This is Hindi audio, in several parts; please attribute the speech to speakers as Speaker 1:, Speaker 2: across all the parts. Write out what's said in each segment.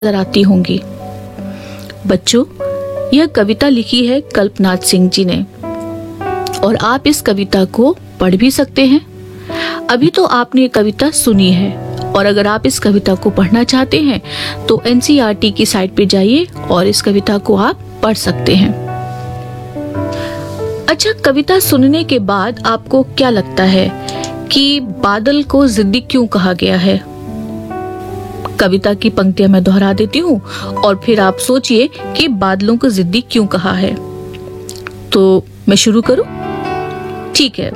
Speaker 1: नजर आती होंगी। बच्चों, यह कविता लिखी है कल्पनाथ सिंह जी ने और आप इस कविता को पढ़ भी सकते हैं। अभी तो आपने ये कविता सुनी है और अगर आप इस कविता को पढ़ना चाहते हैं तो एनसीईआरटी की साइट पे जाइए और इस कविता को आप पढ़ सकते हैं। अच्छा, कविता सुनने के बाद आपको क्या लगता है कि बादल को जिद्दी क्यों कहा गया है? कविता की पंक्तियां मैं दोहरा देती हूँ और फिर आप सोचिए कि बादलों को जिद्दी क्यों कहा है। तो मैं शुरू करूं? ठीक है।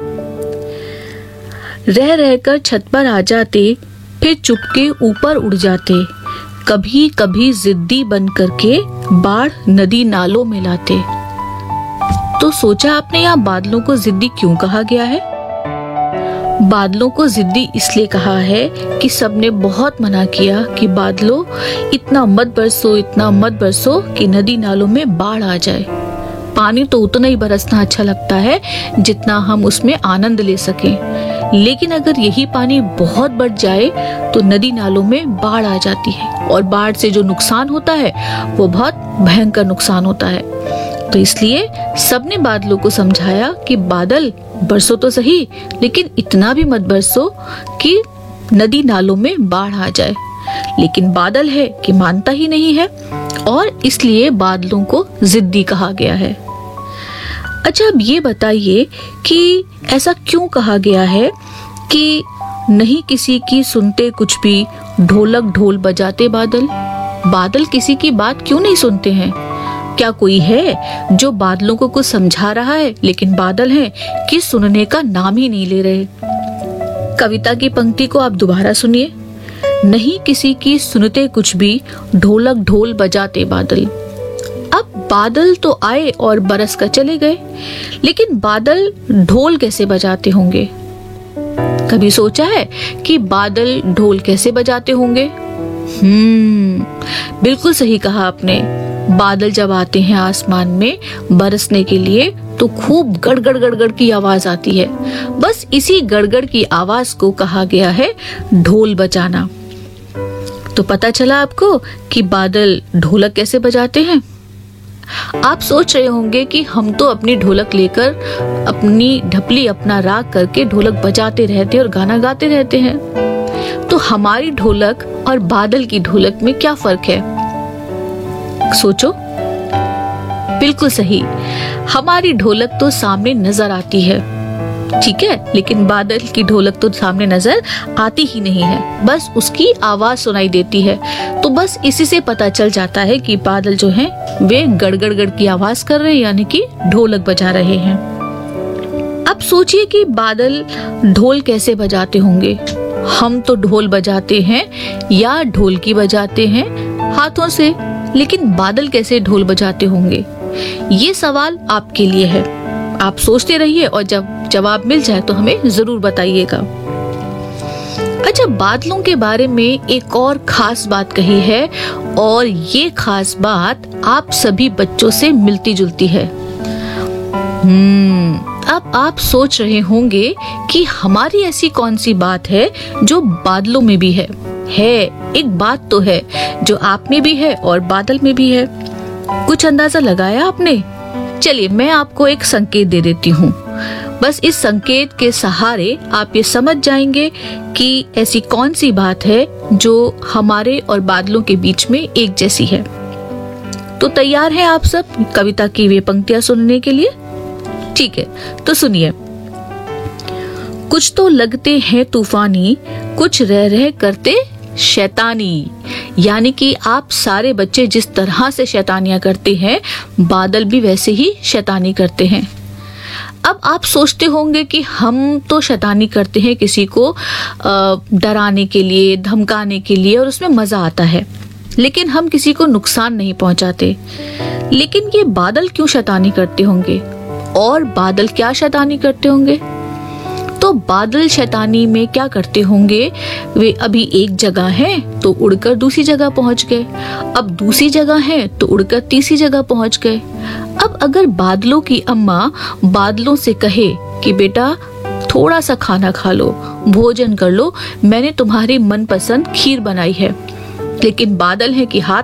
Speaker 1: रह रहकर छत पर आ जाते, फिर चुपके ऊपर उड़ जाते, कभी कभी जिद्दी बन करके बाढ़ नदी नालों में लाते। तो सोचा आपने यहाँ बादलों को जिद्दी क्यों कहा गया है? बादलों को जिद्दी इसलिए कहा है कि सबने बहुत मना किया कि बादलों इतना मत बरसो, इतना मत बरसो कि नदी नालों में बाढ़ आ जाए। पानी तो उतना ही बरसना अच्छा लगता है जितना हम उसमें आनंद ले सकें, लेकिन अगर यही पानी बहुत बढ़ जाए तो नदी नालों में बाढ़ आ जाती है और बाढ़ से जो नुकसान होता है वो बहुत भयंकर नुकसान होता है। तो इसलिए सबने बादलों को समझाया कि बादल बरसो तो सही, लेकिन इतना भी मत बरसो कि नदी नालों में बाढ़ आ जाए। लेकिन बादल है कि मानता ही नहीं है और इसलिए बादलों को जिद्दी कहा गया है। अच्छा, अब ये बताइए कि ऐसा क्यों कहा गया है कि नहीं किसी की सुनते कुछ भी, ढोलक ढोल बजाते बादल। बादल किसी की बात क्यों नहीं सुनते हैं? क्या कोई है जो बादलों को कुछ समझा रहा है, लेकिन बादल हैं कि सुनने का नाम ही नहीं ले रहे। कविता की पंक्ति को आप दोबारा सुनिए। नहीं किसी की सुनते कुछ भी, ढोलक ढोल बजाते बादल। अब बादल तो आए और बरस कर चले गए, लेकिन बादल ढोल कैसे बजाते होंगे? कभी सोचा है कि बादल ढोल कैसे बजाते होंगे? बिल्कुल सही कहा आपने। बादल जब आते हैं आसमान में बरसने के लिए तो खूब गड़गड़ गड़गड़ की आवाज आती है। बस इसी गड़गड़ की आवाज को कहा गया है ढोल बजाना। तो पता चला आपको कि बादल ढोलक कैसे बजाते हैं। आप सोच रहे होंगे कि हम तो अपनी ढोलक लेकर अपनी ढपली, अपना राग करके ढोलक बजाते रहते और गाना गाते रहते हैं। तो हमारी ढोलक और बादल की ढोलक में क्या फर्क है? सोचो। बिल्कुल सही, हमारी ढोलक तो सामने नजर आती है, ठीक है, लेकिन बादल की ढोलक तो सामने नजर आती ही नहीं है, बस उसकी आवाज सुनाई देती है। तो बस इसी से पता चल जाता है कि बादल जो हैं वे गड़गड़ गड़ की आवाज कर रहे हैं, यानी कि ढोलक बजा रहे हैं। अब सोचिए कि बादल ढोल कैसे बजाते होंगे। हम तो ढोल बजाते हैं या ढोलकी बजाते हैं हाथों से, लेकिन बादल कैसे ढोल बजाते होंगे? ये सवाल आपके लिए है। आप सोचते रहिए और जब जवाब मिल जाए तो हमें जरूर बताइएगा। अच्छा, बादलों के बारे में एक और खास बात कही है और ये खास बात आप सभी बच्चों से मिलती जुलती है। अब आप सोच रहे होंगे कि हमारी ऐसी कौन सी बात है जो बादलों में भी है। एक बात तो है जो आप में भी है और बादल में भी है। कुछ अंदाजा लगाया आपने? चलिए मैं आपको एक संकेत दे देती हूँ। बस इस संकेत के सहारे आप ये समझ जाएंगे कि ऐसी कौन सी बात है जो हमारे और बादलों के बीच में एक जैसी है। तो तैयार हैं आप सब कविता की वे पंक्तियां सुनने के लिए? ठीक है, तो सुनिए। कुछ तो लगते हैं तूफानी, कुछ रह रह करते शैतानी। यानी कि आप सारे बच्चे जिस तरह से शैतानियां करते हैं, बादल भी वैसे ही शैतानी करते हैं। अब आप सोचते होंगे कि हम तो शैतानी करते हैं किसी को डराने के लिए, धमकाने के लिए, और उसमें मजा आता है, लेकिन हम किसी को नुकसान नहीं पहुंचाते। लेकिन ये बादल क्यों शैतानी करते होंगे? और बादल क्या शैतानी करते होंगे? तो बादल शैतानी में क्या करते होंगे? वे अभी एक जगह हैं तो उड़कर दूसरी जगह पहुंच गए, अब दूसरी जगह है तो उड़कर तीसरी जगह पहुंच गए। अब अगर बादलों की अम्मा बादलों से कहे कि बेटा थोड़ा सा खाना खा लो, भोजन कर लो, मैंने तुम्हारी मनपसंद खीर बनाई है, लेकिन बादल है कि हाथ